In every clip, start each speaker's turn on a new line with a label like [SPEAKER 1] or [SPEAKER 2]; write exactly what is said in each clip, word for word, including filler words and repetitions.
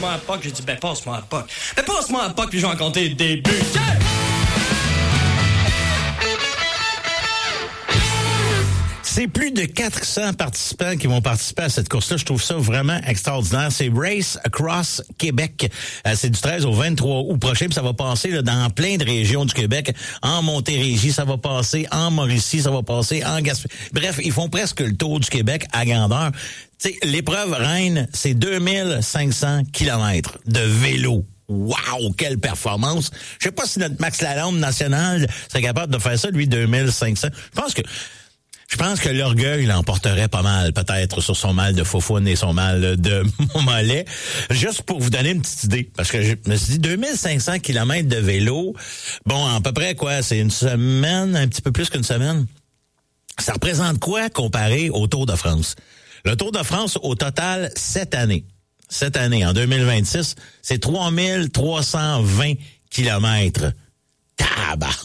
[SPEAKER 1] passe-moi un puck. J'ai dit, ben, passe-moi un puck. Ben, passe-moi un puck, puis je vais en compter le début. Yeah!
[SPEAKER 2] C'est plus de quatre cents participants qui vont participer à cette course-là. Je trouve ça vraiment extraordinaire. C'est Race Across Québec. Euh, c'est du treize au vingt-trois août prochain. Puis ça va passer là, dans plein de régions du Québec. En Montérégie, ça va passer. En Mauricie, ça va passer. En Gaspésie. Bref, ils font presque le tour du Québec à grandeur. T'sais, l'épreuve reine, c'est deux mille cinq cents kilomètres de vélo. Wow, quelle performance! Je sais pas si notre Max Lalonde national serait capable de faire ça, lui, deux mille cinq cents. Je pense que Je pense que l'orgueil l'emporterait pas mal, peut-être, sur son mal de foufoune et son mal de mollet. Juste pour vous donner une petite idée, parce que je me suis dit, deux mille cinq cents kilomètres de vélo, bon, à peu près, quoi, c'est une semaine, un petit peu plus qu'une semaine. Ça représente quoi comparé au Tour de France? Le Tour de France, au total, cette année, cette année, en deux mille vingt-six, c'est trois mille trois cent vingt kilomètres. Tabarouette!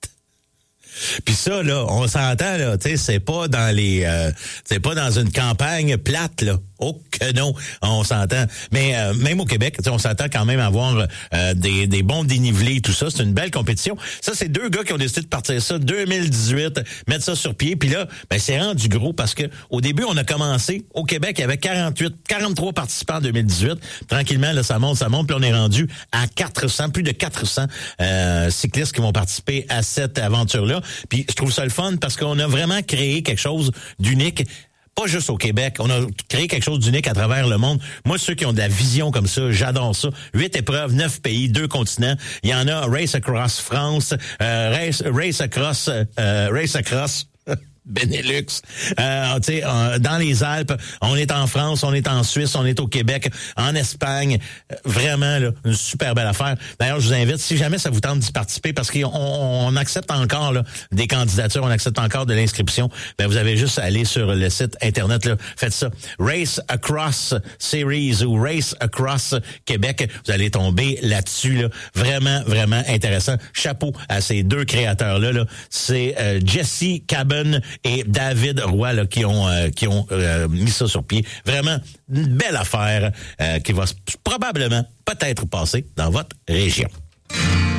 [SPEAKER 2] Puis ça, là, on s'entend, là, tu sais, c'est pas dans les... Euh, c'est pas dans une campagne plate, là. Oh que non, on s'entend. Mais euh, même au Québec, on s'entend quand même avoir euh, des, des bons dénivelés et tout ça. C'est une belle compétition. Ça, c'est deux gars qui ont décidé de partir ça deux mille dix-huit, mettre ça sur pied. Puis là, ben c'est rendu gros parce que au début, on a commencé au Québec, il y avait quarante-huit, quarante-trois participants en deux mille dix-huit. Tranquillement, là, ça monte, ça monte. Puis on est rendu à quatre cents, plus de quatre cents euh, cyclistes qui vont participer à cette aventure-là. Puis je trouve ça le fun parce qu'on a vraiment créé quelque chose d'unique. Pas juste au Québec, on a créé quelque chose d'unique à travers le monde. Moi, ceux qui ont de la vision comme ça, j'adore ça. Huit épreuves, neuf pays, deux continents. Il y en a Race Across France, euh, Race, Race Across, euh, Race Across Benelux. Euh, tu sais, euh, dans les Alpes, on est en France, on est en Suisse, on est au Québec, en Espagne. Euh, vraiment, là, une super belle affaire. D'ailleurs, je vous invite, si jamais ça vous tente d'y participer, parce qu'on on accepte encore là, des candidatures, on accepte encore de l'inscription, ben vous avez juste à aller sur le site Internet, là, faites ça. Race Across Series ou Race Across Québec. Vous allez tomber là-dessus. Là. Vraiment, vraiment intéressant. Chapeau à ces deux créateurs-là. Là. C'est euh, Jesse Cabin et David Roy là, qui ont euh, qui ont euh, mis ça sur pied. Vraiment une belle affaire euh, qui va probablement peut-être passer dans votre région.